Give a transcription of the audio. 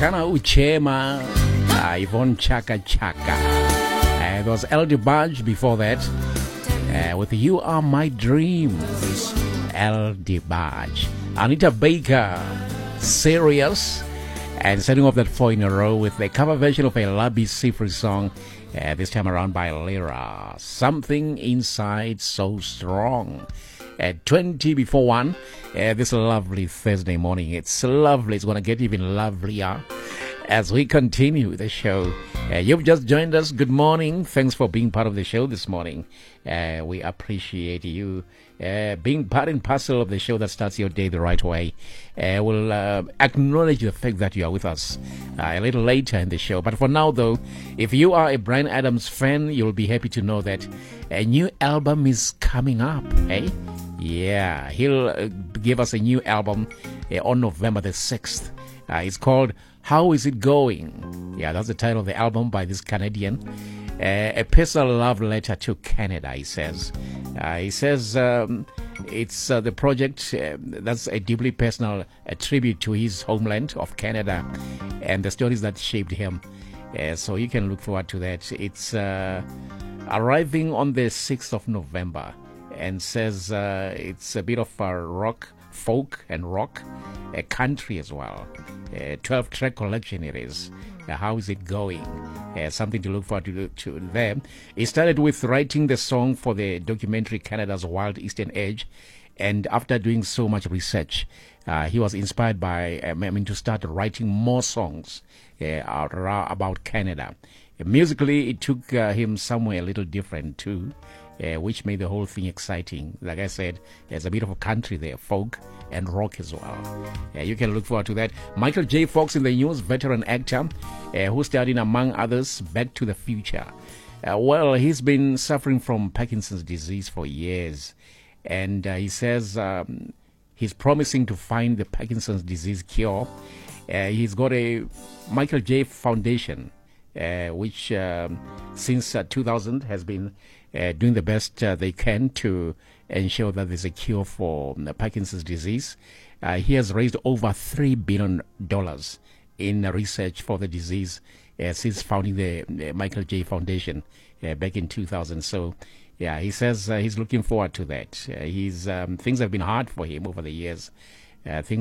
Kana Uchema, Yvonne Chaka Chaka. There was LD Budge before that with You Are My Dream. LD Budge. Anita Baker, Serious. And setting off that 4 in a row with a cover version of a Labi Sifri song, this time around by Lyra. Something Inside So Strong. At 20 before 1, this lovely Thursday morning. It's lovely. It's going to get even lovelier as we continue the show. You've just joined us. Good morning. Thanks for being part of the show this morning. We appreciate you being part and parcel of the show that starts your day the right way. We'll acknowledge the fact that you are with us a little later in the show. But for now, though, if you are a Bryan Adams fan, you'll be happy to know that a new album is coming up. Hey? Yeah, he'll give us a new album on November the 6th. It's called How Is It Going? Yeah, that's the title of the album by this Canadian. A personal love letter to Canada, he says. It's the project that's a deeply personal tribute to his homeland of Canada and the stories that shaped him. So you can look forward to that. It's arriving on the 6th of November and says it's a bit of a rock, folk and rock, a country as well. 12-track collection it is. How is it going? Something to look forward to there. He started with writing the song for the documentary Canada's Wild Eastern Edge, and after doing so much research, he was inspired by to start writing more songs about Canada. Musically, it took him somewhere a little different too, which made the whole thing exciting. Like I said, there's a bit of a country there, folk and rock as well. You can look forward to that. Michael J. Fox in the news, veteran actor, who starred in, among others, Back to the Future. Well, he's been suffering from Parkinson's disease for years, and he says he's promising to find the Parkinson's disease cure. He's got a Michael J. Foundation, which since 2000 has been doing the best they can to ensure that there's a cure for Parkinson's disease. He has raised over $3 billion in research for the disease since founding the Michael J. Foundation back in 2000. So, yeah, he says he's looking forward to that. Things have been hard for him over the years. Things